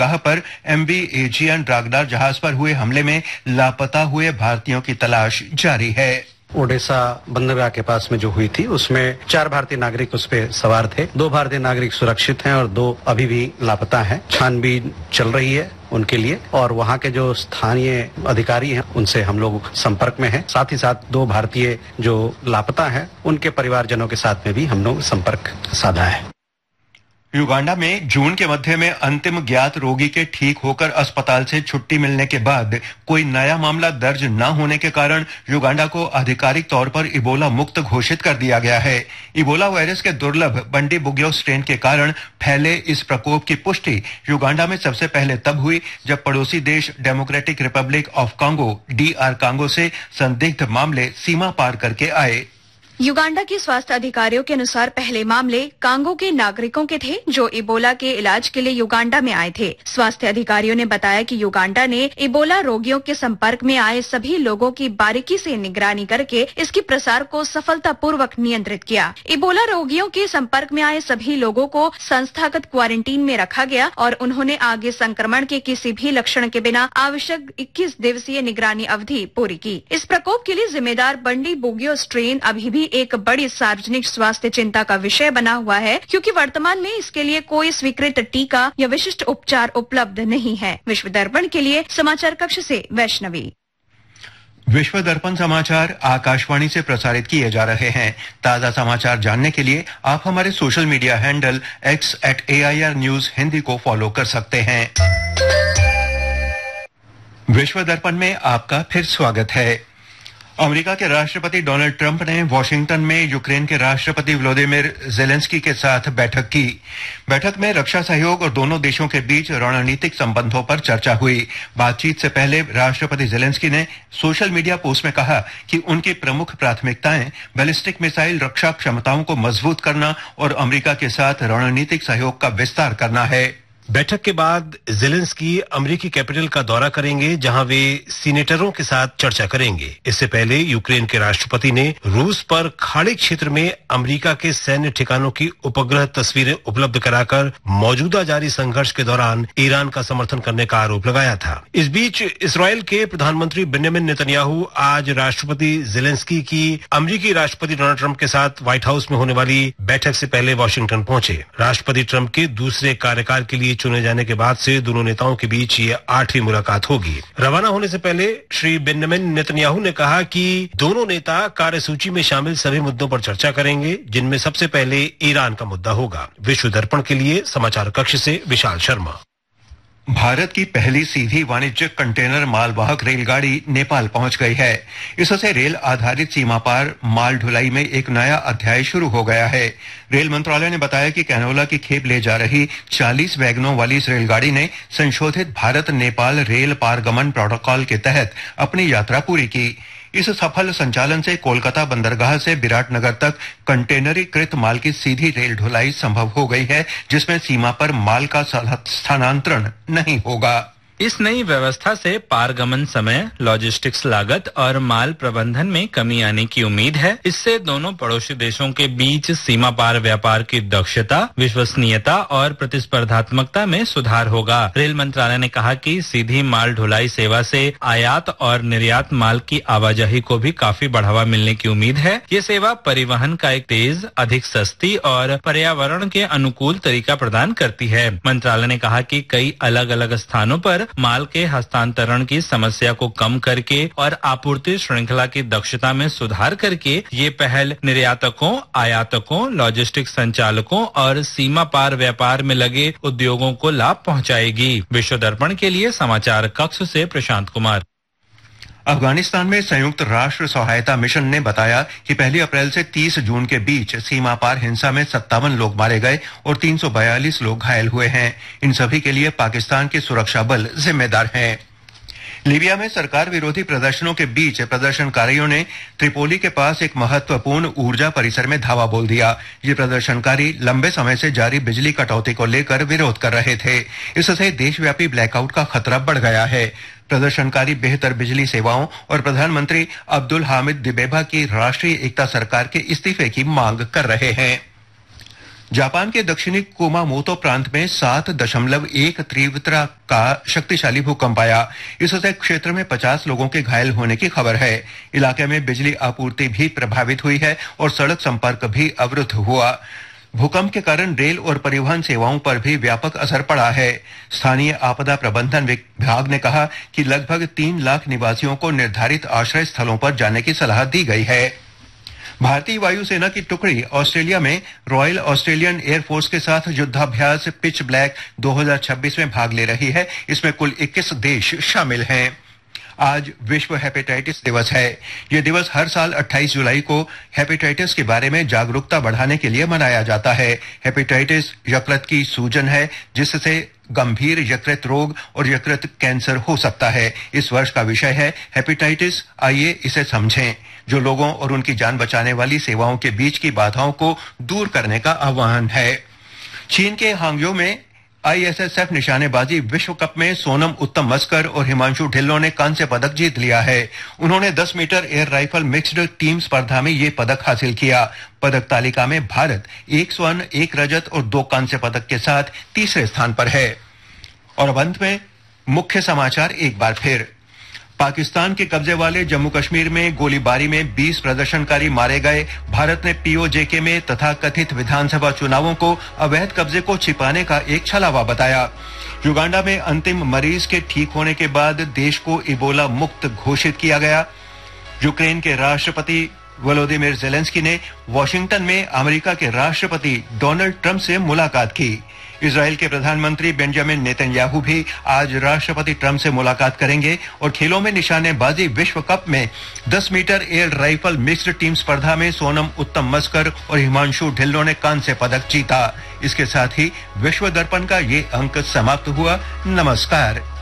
बंदरगाह पर MV Aegean ड्रागनर जहाज पर हुए हमले में लापता हुए भारतीयों की तलाश जारी है। ओडेसा बंदरगाह के पास में जो हुई थी उसमें 4 भारतीय नागरिक उस पे सवार थे। 2 भारतीय नागरिक सुरक्षित हैं और 2 अभी भी लापता हैं। छानबीन चल रही है उनके लिए और वहाँ के जो स्थानीय अधिकारी हैं उनसे हम लोग संपर्क में हैं। साथ ही साथ 2 भारतीय जो लापता हैं उनके परिवारजनों के साथ में भी हम लोग संपर्क साधा है। युगांडा में जून के मध्य में अंतिम ज्ञात रोगी के ठीक होकर अस्पताल से छुट्टी मिलने के बाद कोई नया मामला दर्ज न होने के कारण युगांडा को आधिकारिक तौर पर इबोला मुक्त घोषित कर दिया गया है। इबोला वायरस के दुर्लभ बंडीबुग्यो स्ट्रेन के कारण फैले इस प्रकोप की पुष्टि युगांडा में सबसे पहले तब हुई जब पड़ोसी देश democratic Republic of Congo DR Congo से संदिग्ध मामले सीमा पार करके आए। युगांडा के स्वास्थ्य अधिकारियों के अनुसार पहले मामले कांगो के नागरिकों के थे जो इबोला के इलाज के लिए युगांडा में आए थे। स्वास्थ्य अधिकारियों ने बताया कि युगांडा ने इबोला रोगियों के संपर्क में आए सभी लोगों की बारीकी से निगरानी करके इसके प्रसार को सफलतापूर्वक नियंत्रित किया। इबोला रोगियों के संपर्क में आए सभी लोगों को संस्थागत क्वारंटीन में रखा गया और उन्होंने आगे संक्रमण के किसी भी लक्षण के बिना आवश्यक 21 दिवसीय निगरानी अवधि पूरी की। इस प्रकोप के लिए जिम्मेदार बंडीबुग्यो स्ट्रेन अभी भी एक बड़ी सार्वजनिक स्वास्थ्य चिंता का विषय बना हुआ है क्योंकि वर्तमान में इसके लिए कोई स्वीकृत टीका या विशिष्ट उपचार उपलब्ध नहीं है। विश्व दर्पण के लिए समाचार कक्ष से वैष्णवी। विश्व दर्पण समाचार आकाशवाणी से प्रसारित किए जा रहे हैं। ताजा समाचार जानने के लिए आप हमारे social media handle X @AIR News Hindi को फॉलो कर सकते हैं। विश्व दर्पण में आपका फिर स्वागत है। अमेरिका के राष्ट्रपति डोनाल्ड ट्रंप ने वॉशिंगटन में यूक्रेन के राष्ट्रपति व्लादिमीर ज़ेलेंस्की के साथ बैठक की। बैठक में रक्षा सहयोग और दोनों देशों के बीच रणनीतिक संबंधों पर चर्चा हुई। बातचीत से पहले राष्ट्रपति ज़ेलेंस्की ने सोशल मीडिया पोस्ट में कहा कि उनकी प्रमुख प्राथमिकताएं बैलिस्टिक मिसाइल रक्षा क्षमताओं को मजबूत करना और अमेरिका के साथ रणनीतिक सहयोग का विस्तार करना है। बैठक के बाद ज़ेलेंस्की अमेरिकी कैपिटल का दौरा करेंगे जहां वे सीनेटरों के साथ चर्चा करेंगे। इससे पहले यूक्रेन के राष्ट्रपति ने रूस पर खाड़ी क्षेत्र में अमेरिका के सैन्य ठिकानों की उपग्रह तस्वीरें उपलब्ध कराकर मौजूदा जारी संघर्ष के दौरान ईरान का समर्थन करने का आरोप लगाया था। इस बीच इस्राएल के प्रधानमंत्री बेंजामिन नेतन्याहू आज राष्ट्रपति ज़ेलेंस्की की अमेरिकी राष्ट्रपति डोनाल्ड ट्रंप के साथ व्हाइट हाउस में होने वाली बैठक से पहले वॉशिंगटन पहुंचे। राष्ट्रपति ट्रंप के दूसरे कार्यकाल के लिए चुने जाने के बाद से दोनों नेताओं के बीच ये 8वीं मुलाकात होगी। रवाना होने से पहले श्री बेंजामिन नेतन्याहू ने कहा कि दोनों नेता कार्यसूची में शामिल सभी मुद्दों पर चर्चा करेंगे जिनमें सबसे पहले ईरान का मुद्दा होगा। विश्व दर्पण के लिए समाचार कक्ष से विशाल शर्मा। भारत की पहली सीधी वाणिज्यिक कंटेनर मालवाहक रेलगाड़ी नेपाल पहुंच गई है। इससे रेल आधारित सीमा पार माल ढुलाई में एक नया अध्याय शुरू हो गया है। रेल मंत्रालय ने बताया कि कैनोला की खेप ले जा रही 40 वैगनों वाली इस रेलगाड़ी ने संशोधित भारत नेपाल रेल पारगमन प्रोटोकॉल के तहत अपनी यात्रा पूरी की। इस सफल संचालन से कोलकाता बंदरगाह से विराटनगर तक कंटेनरीकृत माल की सीधी रेल ढुलाई संभव हो गई है, जिसमें सीमा पर माल का स्थानांतरण नहीं होगा। इस नई व्यवस्था से पारगमन समय, लॉजिस्टिक्स लागत और माल प्रबंधन में कमी आने की उम्मीद है। इससे दोनों पड़ोसी देशों के बीच सीमा पार व्यापार की दक्षता, विश्वसनीयता और प्रतिस्पर्धात्मकता में सुधार होगा। रेल मंत्रालय ने कहा कि सीधी माल ढुलाई सेवा से आयात और निर्यात माल की आवाजाही को भी काफी बढ़ावा मिलने की उम्मीद है। ये सेवा परिवहन का एक तेज, अधिक सस्ती और पर्यावरण के अनुकूल तरीका प्रदान करती है। मंत्रालय ने कहा कि कई अलग अलग स्थानों पर माल के हस्तांतरण की समस्या को कम करके और आपूर्ति श्रृंखला की दक्षता में सुधार करके ये पहल निर्यातकों, आयातकों, लॉजिस्टिक्स संचालकों और सीमा पार व्यापार में लगे उद्योगों को लाभ पहुंचाएगी। विश्व दर्पण के लिए समाचार कक्ष से प्रशांत कुमार। अफगानिस्तान में संयुक्त राष्ट्र सहायता मिशन ने बताया कि 1 अप्रैल से 30 जून के बीच सीमा पार हिंसा में 57 लोग मारे गए और 342 लोग घायल हुए हैं। इन सभी के लिए पाकिस्तान के सुरक्षा बल जिम्मेदार हैं। लीबिया में सरकार विरोधी प्रदर्शनों के बीच प्रदर्शनकारियों ने त्रिपोली के पास एक महत्वपूर्ण ऊर्जा परिसर में धावा बोल दिया। ये प्रदर्शनकारी लंबे समय से जारी बिजली कटौती को लेकर विरोध कर रहे थे। इससे देशव्यापी ब्लैकआउट का खतरा बढ़ गया है। प्रदर्शनकारी बेहतर बिजली सेवाओं और प्रधानमंत्री अब्दुल हामिद दिबेबा की राष्ट्रीय एकता सरकार के इस्तीफे की मांग कर रहे हैं। जापान के दक्षिणी कुमामोतो प्रांत में 7.1 तीव्रता का शक्तिशाली भूकंप आया। इससे क्षेत्र में 50 लोगों के घायल होने की खबर है। इलाके में बिजली आपूर्ति भी प्रभावित हुई है और सड़क संपर्क भी अवरुद्ध हुआ। भूकंप के कारण रेल और परिवहन सेवाओं पर भी व्यापक असर पड़ा है। स्थानीय आपदा प्रबंधन विभाग ने कहा कि लगभग 3 लाख निवासियों को निर्धारित आश्रय स्थलों पर जाने की सलाह दी गई है। भारतीय वायुसेना की टुकड़ी ऑस्ट्रेलिया में रॉयल ऑस्ट्रेलियन एयरफोर्स के साथ युद्धाभ्यास पिच ब्लैक 2026 में भाग ले रही है। इसमें कुल 21 देश शामिल हैं। आज विश्व हेपेटाइटिस दिवस है। यह दिवस हर साल 28 जुलाई को हेपेटाइटिस के बारे में जागरूकता बढ़ाने के लिए मनाया जाता है। हेपेटाइटिस यकृत की सूजन है जिससे गंभीर यकृत रोग और यकृत कैंसर हो सकता है। इस वर्ष का विषय है हेपेटाइटिस, आइए इसे समझें, जो लोगों और उनकी जान बचाने वाली सेवाओं के बीच की बाधाओं को दूर करने का आह्वान है। चीन के हांगजो में ISSF निशानेबाजी विश्व कप में सोनम उत्तम मस्कर और हिमांशु ढिल्लों ने कांस्य पदक जीत लिया है। उन्होंने 10 metre air rifle mixed team स्पर्धा में ये पदक हासिल किया। पदक तालिका में भारत 1 स्वर्ण, 1 रजत और 2 कांस्य पदक के साथ तीसरे स्थान पर है। और अब अंत में मुख्य समाचार एक बार फिर। पाकिस्तान के कब्जे वाले जम्मू कश्मीर में गोलीबारी में 20 प्रदर्शनकारी मारे गए। भारत ने POJK में तथा कथित विधानसभा चुनावों को अवैध कब्जे को छिपाने का एक छलावा बताया। युगांडा में अंतिम मरीज के ठीक होने के बाद देश को इबोला मुक्त घोषित किया गया। यूक्रेन के राष्ट्रपति वोलोदिमीर ज़ेलेंस्की ने वॉशिंगटन में अमेरिका के राष्ट्रपति डोनाल्ड ट्रंप से मुलाकात की। इजराइल के प्रधानमंत्री बेंजामिन नेतन्याहू भी आज राष्ट्रपति ट्रंप से मुलाकात करेंगे। और खेलों में निशानेबाजी विश्व कप में 10 metre air rifle mixed team स्पर्धा में सोनम उत्तम मस्कर और हिमांशु ढिल्लों ने कांस्य पदक जीता। इसके साथ ही विश्व दर्पण का ये अंक समाप्त हुआ। नमस्कार।